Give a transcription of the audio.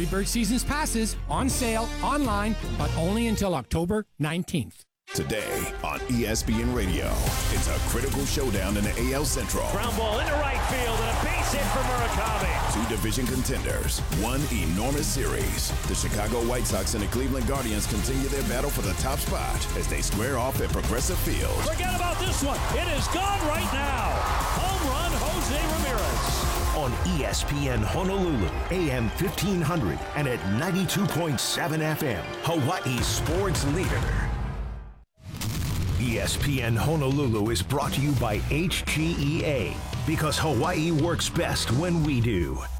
Early bird season's passes on sale online, but only until October 19th. Today on ESPN Radio, it's a critical showdown in the AL Central. Ground ball into right field and a base hit for Murakami. Two division contenders, one enormous series. The Chicago White Sox and the Cleveland Guardians continue their battle for the top spot as they square off at Progressive Field. Forget about this one. It is gone right now. Home run, Jose Ramirez. On ESPN Honolulu, AM 1500 and at 92.7 FM, Hawaii's sports leader. ESPN Honolulu is brought to you by HGEA, because Hawaii works best when we do.